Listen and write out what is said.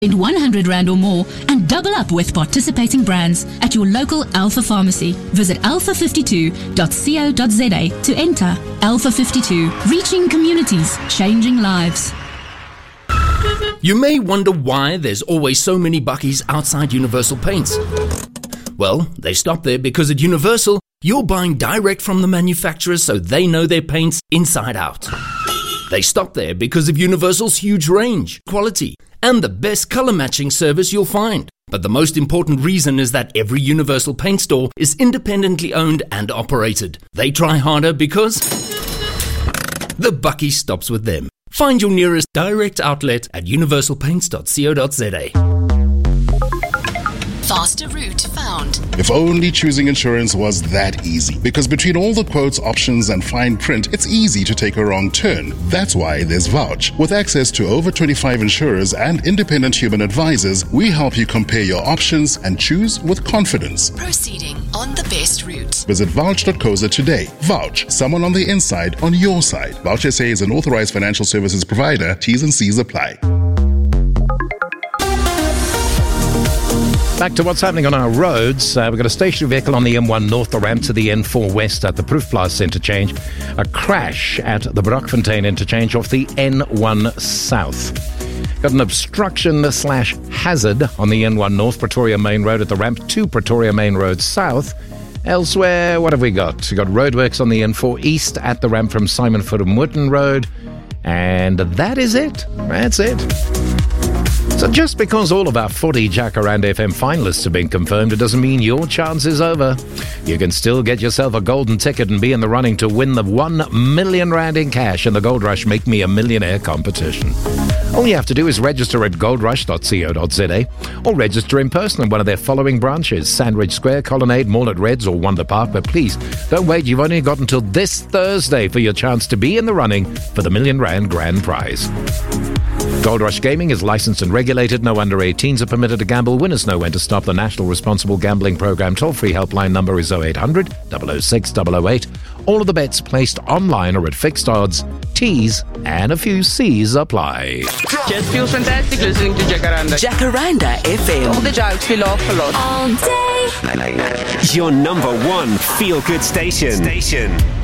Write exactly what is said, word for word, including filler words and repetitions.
Spend one hundred rand or more and double up with participating brands at your local Alpha Pharmacy. Visit alpha fifty-two dot co dot za to enter. Alpha fifty-two, reaching communities, changing lives. You may wonder why there's always so many buckies outside Universal Paints. Well, they stop there because at Universal, you're buying direct from the manufacturers so they know their paints inside out. They stop there because of Universal's huge range, quality, and the best color matching service you'll find. But the most important reason is that every Universal Paint store is independently owned and operated. They try harder because the bucky stops with them. Find your nearest direct outlet at universal paints dot co dot za. Faster route found. If only choosing insurance was that easy. Because between all the quotes, options, and fine print, it's easy to take a wrong turn. That's why there's Vouch. With access to over twenty-five insurers and independent human advisors, we help you compare your options and choose with confidence. Proceeding on the best route. Visit vouch dot co za today. Vouch, someone on the inside on your side. Vouch S A is an authorized financial services provider. T's and C's apply. Back to what's happening on our roads. Uh, we've got a stationary vehicle on the M one North, the ramp to the N four West at the Proefplaas interchange. A crash at the Brockfontein interchange off the N one South. Got an obstruction slash hazard on the N one North, Pretoria Main Road at the ramp to Pretoria Main Road South. Elsewhere, what have we got? We've got roadworks on the N four East at the ramp from Simon Furumwitten Road. And that is it. That's it. So just because all of our forty Jacaranda F M finalists have been confirmed, it doesn't mean your chance is over. You can still get yourself a golden ticket and be in the running to win the one million rand in cash in the Gold Rush Make Me a Millionaire competition. All you have to do is register at gold rush dot co dot za or register in person at one of their following branches: Sandridge Square, Colonnade, Mall at Reds or Wonder Park. But please, don't wait. You've only got until this Thursday for your chance to be in the running for the million rand grand prize. Gold Rush Gaming is licensed and regulated. No under eighteens are permitted to gamble. Winners know when to stop. The National Responsible Gambling Program toll-free helpline number is oh eight hundred, double oh six, double oh eight. All of the bets placed online are at fixed odds. T's and a few C's apply. Just feels fantastic listening to Jacaranda. Jacaranda F M. All the jokes we laugh a lot. All day. Your number one feel-good station. Station.